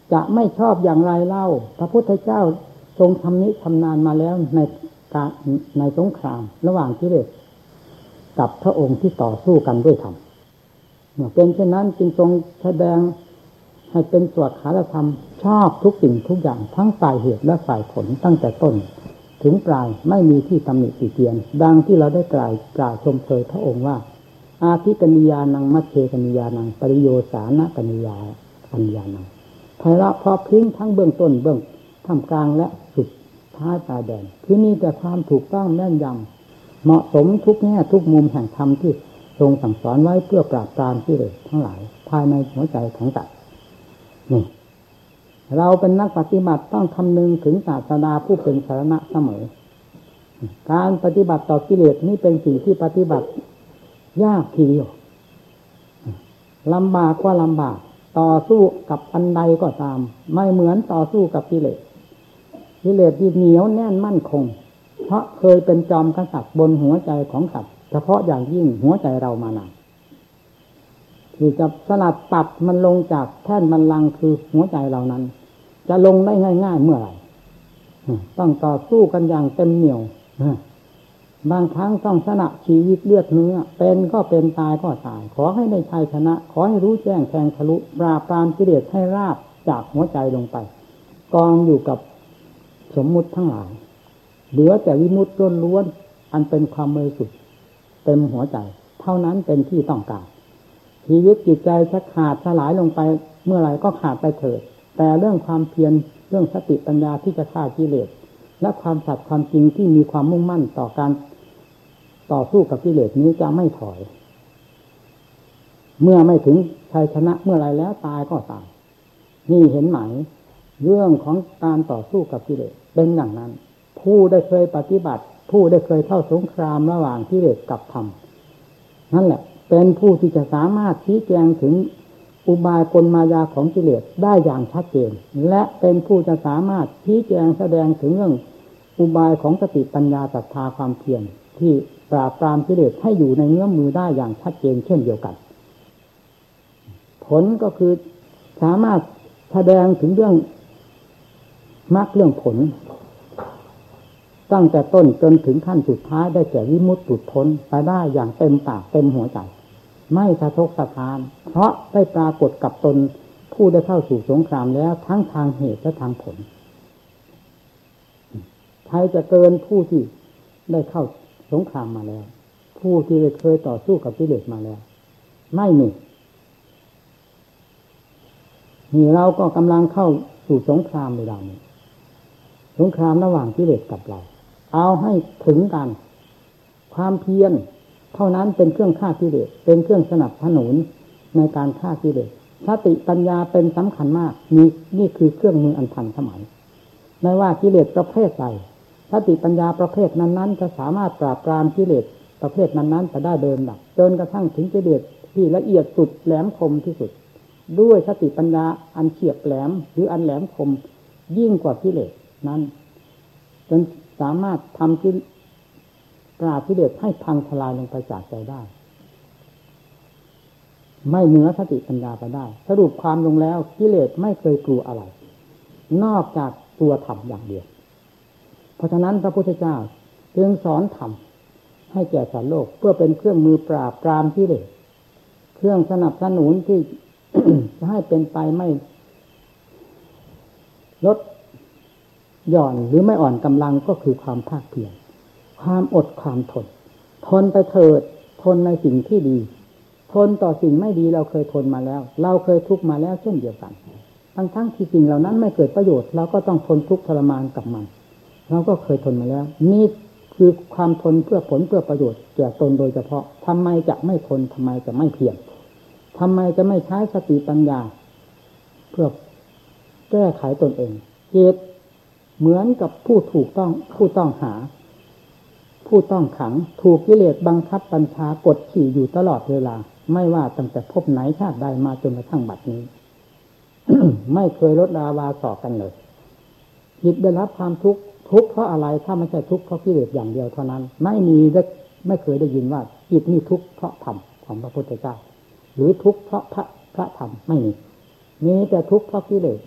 จะไม่ชอบอย่างไรเล่าพระพุทธเจ้าทรงชำนาญมาแล้วในสงครามระหว่างกิเลสกับพระองค์ที่ต่อสู้กันด้วยธรรมเมื่อเป็นเช่นนั้นจึงทรงแสดงให้เป็นสวดคารธรรมชอบทุกสิ่งทุกอย่างทั้งฝ่ายเหตุและฝ่ายผลตั้งแต่ต้นถึงปลายไม่มีที่ตำหนิติเตียนดังที่เราได้กล่าวชมเชยพระองค์ว่าอาทิกนิยานังมัชเชกนิยานังปริโยสานะกนิยาปัญญานังไพเราะเพราะพริ้งทั้งเบื้องต้นเบื้องท่ามกลางและสุดท้ายปลายแดนคือมีแต่ความถูกต้องแม่นยำเหมาะสมทุกแง่ทุกมุมแห่งธรรมที่ทรงสั่งสอนไว้เพื่อปราบปรามกิเลสทั้งหลายภายในหัวใจของสัตว์นี่เราเป็นนักปฏิบัติต้องคำนึงถึงศาสดาผู้เป็นสรณะเสมอการปฏิบัติต่อกิเลสนี้เป็นสิ่งที่ปฏิบัติยากทีเดียวลำบากกว่าลำบากต่อสู้กับอันใดก็ตามไม่เหมือนต่อสู้กับกิเลสที่เหนียวแน่นมั่นคงเพราะเคยเป็นจอมกษัตริย์บนหัวใจของสัตว์เฉพาะอย่างยิ่งหัวใจเรามานานที่จะสลัดตัดมันลงจากแท่นบัลลังก์คือหัวใจเรานั้นจะลงได้ง่ายๆเมื่อไหร่ต้องต่อสู้กันอย่างเต็มเหนี่ยวบางครั้งต้องสละชีวิตเลือดเนื้อเป็นก็เป็นตายก็ตายขอให้ได้ชัยชนะขอให้รู้แจ้งแทงทะลุปราบปรามกิเลสให้ราบจากหัวใจลงไปกองอยู่กับสมมุติทั้งหลายเหลือแต่วิมุตติล้วนๆอันเป็นความบริสุทธิ์เต็มหัวใจเท่านั้นเป็นที่ต้องการชีวิตจิตใจจะขาดสลายลงไปเมื่อไหร่ก็ขาดไปเถิดแต่เรื่องความเพียรเรื่องสติปัญญาที่จะฆ่ากิเลสและความสัตย์ความจริงที่มีความมุ่งมั่นต่อการต่อสู้กับกิเลสนี้จะไม่ถอยเมื่อไม่ถึงชัยชนะเมื่อไรแล้วตายก็ตายนี่เห็นไหมเรื่องของการต่อสู้กับกิเลสเป็นอย่างนั้นผู้ได้เคยปฏิบัติผู้ได้เคยเข้าสงครามระหว่างกิเลสกับธรรมนั่นแหละเป็นผู้ที่จะสามารถชี้แจงถึงอุบายกลมายาของกิเลสได้อย่างชัดเจนและเป็นผู้จะสามารถชี้แจงแสดงถึงเรื่องอุบายของสติปัญญาศรัทธาความเพียรที่ปราบปรามกิเลสให้อยู่ในเงื้อมมือได้อย่างชัดเจนเช่นเดียวกันผลก็คือสามารถแสดงถึงเรื่องมรรคเรื่องผลตั้งแต่ต้นจนถึงขั้นสุดท้ายได้แก่วิมุตติหลุดพ้นไปได้อย่างเต็มปากเต็มหัวใจไม่สะทกสะท้านเพราะได้ปรากฏกับตนผู้ได้เข้าสู่สงครามแล้วทั้งทางเหตุและทางผลใครจะเกินผู้ที่ได้เข้าสงครามมาแล้วผู้ที่เคยต่อสู้กับกิเลสมาแล้วไม่มีนี่เราก็กำลังเข้าสู่สงครามในเรานี้สงครามระหว่างกิเลสกับเราเอาให้ถึงกันความเพียรเท่านั้นเป็นเครื่องฆ่ากิเลสเป็นเครื่องสนับสนุนในการฆ่ากิเลสสติปัญญาเป็นสำคัญมากนี่คือเครื่องมืออันทันสมัยไม่ว่ากิเลสประเภทใดสติปัญญาประเภทนั้นๆจะสามารถปราบปรามกิเลสประเภทนั้นๆไปได้เดิมดับจนกระทั่งถึงกิเลสที่ละเอียดสุดแหลมคมที่สุดด้วยสติปัญญาอันเฉียบแหลมหรืออันแหลมคมยิ่งกว่ากิเลสนั้นจนสามารถทำกิปราบกิเลสให้พังทลายลงไปจากใจได้ไม่เหนือสติปัญญาไปได้สรุปความลงแล้วกิเลสไม่เคยกลัวอะไรนอกจากตัวธรรมอย่างเดียวเพราะฉะนั้นพระพุทธเจ้าจึงสอนธรรมให้แก่สัตว์โลกเพื่อเป็นเครื่องมือปราบปรามกิเลสเครื่องสนับสนุนที่ จะให้เป็นไปไม่ลดหย่อนหรือไม่อ่อนกำลังก็คือความภาคเพียรความอดความทนทนไปเถิดทนในสิ่งที่ดีทนต่อสิ่งไม่ดีเราเคยทนมาแล้วเราเคยทุกข์มาแล้วเช่นเดียวกันทั้งที่สิ่งเหล่านั้นไม่เกิดประโยชน์เราก็ต้องทนทุกข์ทรมานกับมันเราก็เคยทนมาแล้วนี่คือความทนเพื่อผลเพื่อประโยชน์แก่ตนโดยเฉพาะทำไมจะไม่ทนทำไมจะไม่เพียรทำไมจะไม่ใช้สติปัญญาเพื่อแก้ไขตนเองเหตุเหมือนกับผู้ถูกต้องผู้ต้องหาผู้ต้องขังถูกกิเลสบังคับบัญชากดขี่อยู่ตลอดเวลาไม่ว่าตั้งแต่พบไหนชาติใดมาจนกระทั่งบัดนี้ ไม่เคยลดลาวาสอกกันเลยจิตได้รับความทุกข์เพราะอะไรถ้าไม่ใช่ทุกข์เพราะกิเลสอย่างเดียวเท่านั้นไม่เคยได้ยินว่าจิตนี่ทุกข์เพราะธรรมของพระพุทธเจ้าหรือทุกข์เพราะพระธรรมไม่มีแต่ทุกข์เพราะกิเลส